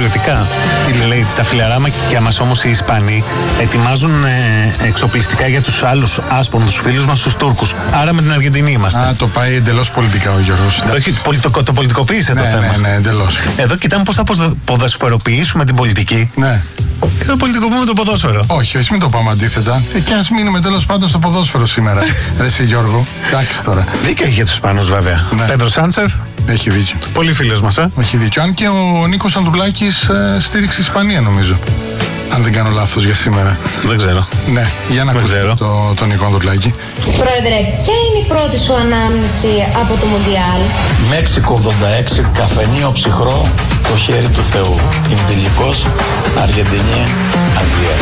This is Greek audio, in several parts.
κυριολεκτικά. Λέει τα φιλαράκια μας όμως οι Ισπανοί ετοιμάζουν εξοπλιστικά για τους άλλους άσπονους φίλους μας, τους Τούρκους. Άρα με την Αργεντινή είμαστε. Α, το πάει εντελώς πολιτικά ο Γιώργος. Το πολιτικοποίησε το θέμα. Ναι, εντελώς. Εδώ κοιτάμε πώς θα ποδοσφαιροποιήσουμε την πολιτική. Ναι. Και θα πολιτικοποιούμε το ποδόσφαιρο. Όχι, μην το πάμε αντίθετα. Και ας μείνουμε τέλος πάντων στο ποδόσφαιρο σήμερα. Ρε εσύ Γιώργο, εντάξει τώρα. Δίκιο έχει για τους Ισπανούς βέβαια. Ναι. Πέντρο Σάντσεθ. Έχει δίκιο. Πολύ φίλος μας, Έχει δίκιο. Αν και ο Νίκος Ανδρουλάκης στήριξε Ισπανία, νομίζω. Αν δεν κάνω λάθος για σήμερα. Δεν ξέρω. Ναι, για να ακούσουμε τον Νίκο Ανδρουλάκη. Πρόεδρε, ποια είναι η πρώτη σου ανάμνηση από το Μουντιάλ? Μέξικο 86, καφενείο ψυχρό, το χέρι του Θεού. Ημιτελικός, Αργεντινή, Αγγλία.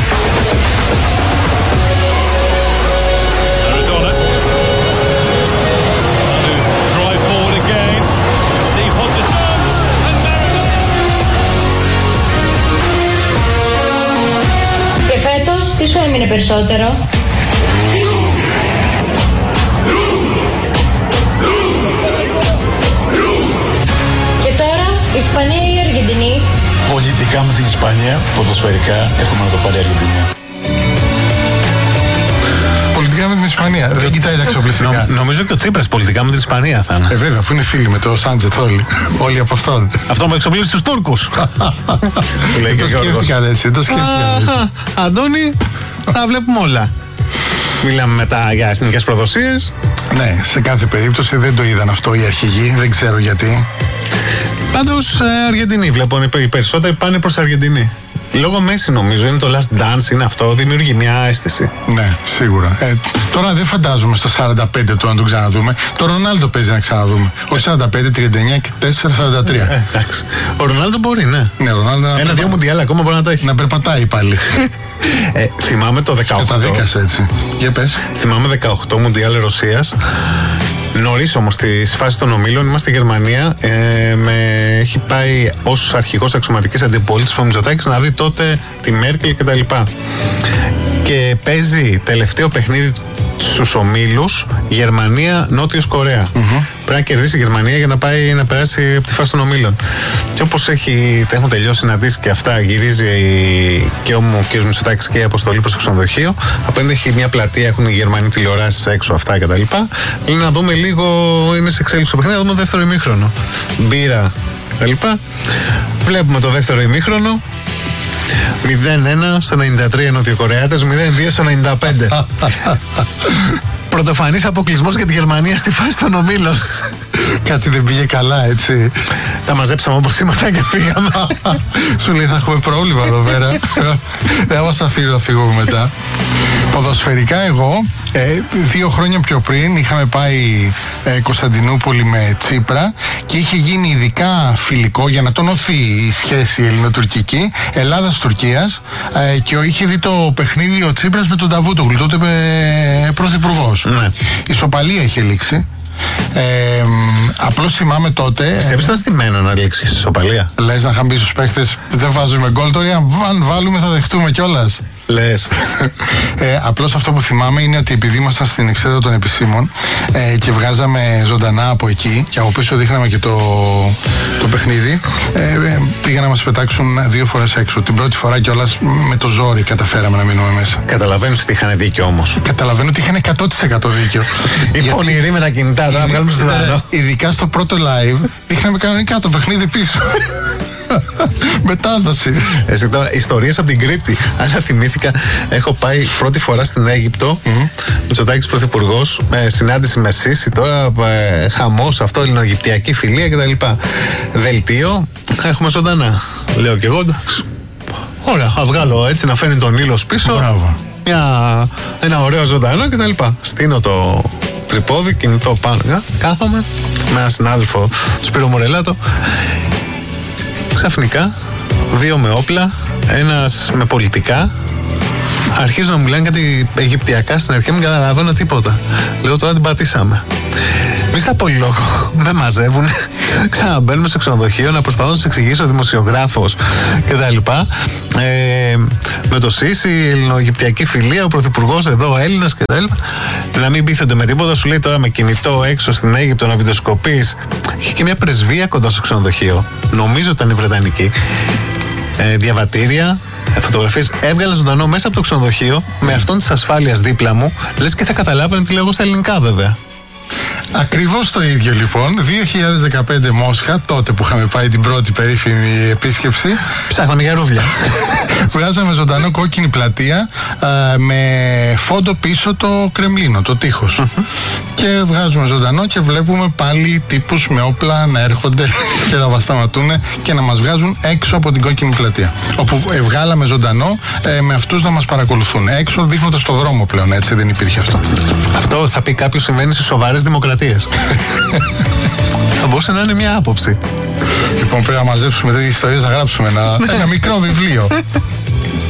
Και φέτος, τι σου έμεινε περισσότερο? Και τώρα, Ισπανία ή Αργεντινή? Πολιτικά με την Ισπανία, ποδοσφαιρικά έχουμε να το πάρει η Αργεντινή. Πολιτικά με την Ισπανία. Δεν κοιτάει τα εξοπλιστικά. Νομίζω και ο Τσίπρας πολιτικά με την Ισπανία θα είναι. Βέβαια, που είναι φίλοι με το Σάντζετ όλοι. Όλοι από αυτόν. Αυτό μου εξοπλίσει τους Τούρκους. Το σκέφτηκαν έτσι. Αντώνη, τα βλέπουμε όλα. Μιλάμε μετά για εθνικές προδοσίες. Ναι, σε κάθε περίπτωση δεν το είδαν αυτό οι αρχηγοί. Δεν ξέρω γιατί. Πάντως Αργεντινή βλέπω. Οι περισσότεροι πάνε προς Αργεντινή. Λόγω Μέση νομίζω, είναι το last dance, είναι αυτό, δημιουργεί μια αίσθηση. Ναι, σίγουρα. Τώρα δεν φαντάζομαι στο 45 του να τον ξαναδούμε. Το Ρονάλντο παίζει να ξαναδούμε. Όχι 45, 39 και 4, 43. Εντάξει. Ο Ρονάλντο μπορεί, ναι. Ναι, Ρονάλντο. Ένα-δύο Μουντιάλ ακόμα μπορεί να τα έχει. Να περπατάει πάλι. Θυμάμαι το 18. Καταδίκασε έτσι. Για πες. Θυμάμαι 18 Μουντιάλ Ρωσίας. Νωρίς όμως στη φάση των ομίλων είμαστε στη Γερμανία. Έχει πάει ως αρχηγός αξιωματικής αντιπολίτευσης ο Μητσοτάκης να δει τότε τη Μέρκελ κτλ. Και παίζει τελευταίο παιχνίδι στους ομίλους Γερμανία-Νότιος Κορέα. Πρέπει να κερδίσει η Γερμανία για να πάει να περάσει από τη φάση των ομίλων. Και όπως έχουν τελειώσει συναντήσεις και αυτά, γυρίζει και ο κ. Μητσοτάκης και η αποστολή προς το ξενοδοχείο. Απέναντι έχει μια πλατεία, έχουν οι Γερμανοί τηλεοράσεις έξω, αυτά κτλ. Λέει να δούμε λίγο, είναι σε εξέλιξη το παιχνίδι, να δούμε το δεύτερο ημίχρονο. Μπύρα κτλ. Βλέπουμε το δεύτερο ημίχρονο. 0-1 στο 93 Νοτιοκορεάτες, 0-2 στο 95. Πρωτοφανής αποκλεισμός για τη Γερμανία στη φάση των ομίλων. Κάτι δεν πήγε καλά, έτσι. Τα μαζέψαμε όπως ήμασταν και φύγαμε. Σου λέει θα έχουμε πρόβλημα εδώ πέρα. Δεν μας αφήνει να φύγουμε μετά. Ποδοσφαιρικά εγώ 2 χρόνια πιο πριν είχαμε πάει Κωνσταντινούπολη με Τσίπρα και είχε γίνει ειδικά φιλικό για να τονωθεί η σχέση ελληνοτουρκική Ελλάδας-Τουρκίας και είχε δει το παιχνίδι ο Τσίπρας με τον Νταβούτογλου, τότε πρωθυπουργός. Ναι. Η ισοπαλία είχε λήξει. Απλώς θυμάμαι τότε. Πιστεύεις ήταν στημένο να λήξει η ισοπαλία? Λες να είχαν πει στους παίχτες δεν βάζουμε γκολ, τώρα αν βάλουμε θα δεχτούμε κιόλας. Λες. Απλώς αυτό που θυμάμαι είναι ότι επειδή ήμασταν στην εξέδρα των επισήμων και βγάζαμε ζωντανά από εκεί και από πίσω δείχναμε και το παιχνίδι, πήγαν να μας πετάξουν 2 φορές έξω. Την πρώτη φορά κιόλας με το ζόρι καταφέραμε να μείνουμε μέσα. Καταλαβαίνεις ότι είχαν δίκιο όμως. Καταλαβαίνω ότι είχαν 100% δίκιο. Οι πονηροί με τα κινητά, τώρα βγάλουμε στο δάνειο. Ειδικά στο πρώτο live δείχναμε κανονικά το παιχνίδι πίσω. Μετάδοση. Εσύ τώρα, ιστορίες από την Κρήτη. Αλλά θυμήθηκα, έχω πάει πρώτη φορά στην Αίγυπτο. Μητσοτάκης πρωθυπουργός, συνάντηση με Σίση. Τώρα χαμός, αυτό, ελληνοαιγυπτιακή φιλία κτλ. Δελτίο, έχουμε ζωντανά. Λέω και εγώ, εντάξει. Ωραία, θα βγάλω έτσι να φέρνει τον ήλιο πίσω. Μπράβο. Ένα ωραίο ζωντανό κτλ. Στείνω το τρυπόδι, κινητό πάνω. Κάθομαι με έναν συνάδελφο, Σπύρο Μορελάτο. Ξαφνικά, 2 με όπλα, ένας με πολιτικά. Αρχίζουν να μιλάνε κάτι αιγυπτιακά στην αρχή, μην καταλαβαίνω τίποτα. Λέω τώρα την πατήσαμε. Μη στα πολυλόγο, με μαζεύουν. Ξαναμπαίνουμε στο ξενοδοχείο να προσπαθώ να σας εξηγήσω, δημοσιογράφος κτλ. Με το Σίση, η ελληνοαιγυπτιακή φιλία, ο πρωθυπουργός εδώ, Έλληνας κτλ. Να μην πείθονται με τίποτα, σου λέει τώρα με κινητό έξω στην Αίγυπτο να βιντεοσκοπείς. Είχε και μια πρεσβεία κοντά στο ξενοδοχείο. Νομίζω ήταν η Βρετανική. διαβατήρια, φωτογραφίες. Έβγαλα ζωντανό μέσα από το ξενοδοχείο με αυτόν της ασφάλειας δίπλα μου. Λες και θα καταλάβαινε τι λέω εγώ στα ελληνικά, βέβαια. Ακριβώς το ίδιο λοιπόν. 2015 Μόσχα, τότε που είχαμε πάει την πρώτη περίφημη επίσκεψη. Ψάχναμε για ρούβλια. Βγάζαμε ζωντανό κόκκινη πλατεία με φόντο πίσω το Κρεμλίνο, το τείχος. Και βγάζουμε ζωντανό και βλέπουμε πάλι τύπους με όπλα να έρχονται και να μας σταματούν και να μας βγάζουν έξω από την κόκκινη πλατεία. Όπου βγάλαμε ζωντανό με αυτούς να μας παρακολουθούν. Έξω δείχνοντας το δρόμο πλέον, έτσι δεν υπήρχε αυτό. Αυτό θα πει κάποιος συμβαίνει σε σοβαρές δημοκρατίες. Θα μπορούσε να είναι μια άποψη. Λοιπόν, πρέπει να μαζέψουμε τέτοιες ιστορίες, να γράψουμε ένα μικρό βιβλίο.